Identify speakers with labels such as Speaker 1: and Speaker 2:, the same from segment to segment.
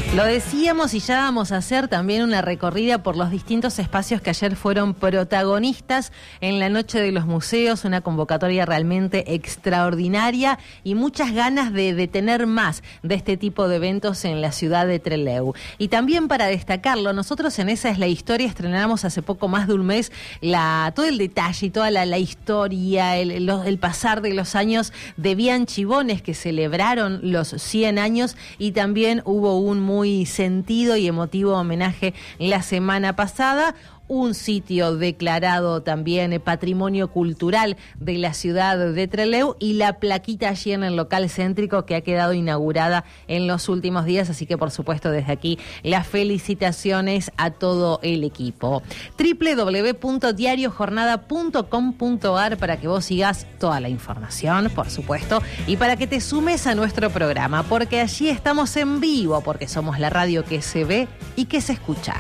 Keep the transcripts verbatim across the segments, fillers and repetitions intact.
Speaker 1: Lo decíamos y ya vamos a hacer también una recorrida por los distintos espacios que ayer fueron protagonistas en la Noche de los Museos, una convocatoria realmente extraordinaria y muchas ganas de, de tener más de este tipo de eventos en la ciudad de Trelew. Y también para destacarlo, nosotros en Esa es la Historia estrenamos hace poco más de un mes la, todo el detalle y toda la, la historia, el, los, el pasar de los años de Bianchi Bones, que celebraron los cien años, y también hubo un muy muy sentido y emotivo homenaje la semana pasada. Un sitio declarado también Patrimonio Cultural de la ciudad de Trelew y la plaquita allí en el local céntrico que ha quedado inaugurada en los últimos días, así que por supuesto desde aquí las felicitaciones a todo el equipo. doble u doble u doble u punto diario jornada punto com punto a r para que vos sigas toda la información, por supuesto, y para que te sumes a nuestro programa, porque allí estamos en vivo, porque somos la radio que se ve y que se escucha.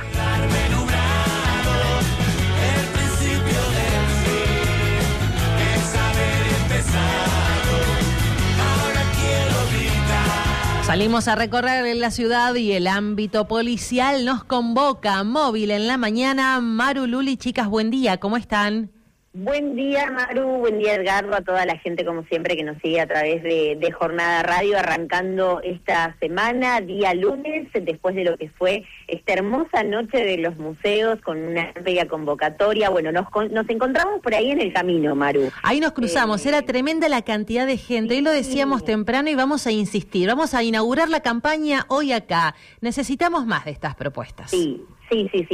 Speaker 1: Salimos a recorrer la ciudad y el ámbito policial nos convoca. Móvil en la mañana. Maru, Luli, chicas, buen día, ¿cómo están?
Speaker 2: Buen día, Maru, buen día, Edgardo, a toda la gente, como siempre, que nos sigue a través de, de Jornada Radio, arrancando esta semana, día lunes, después de lo que fue esta hermosa Noche de los Museos, con una bella convocatoria. Bueno, nos, nos encontramos por ahí en el camino, Maru.
Speaker 1: Ahí nos cruzamos, eh, era tremenda la cantidad de gente, hoy lo decíamos temprano y vamos a insistir, vamos a inaugurar la campaña hoy acá. Necesitamos más de estas propuestas.
Speaker 2: Sí, sí, sí, sí.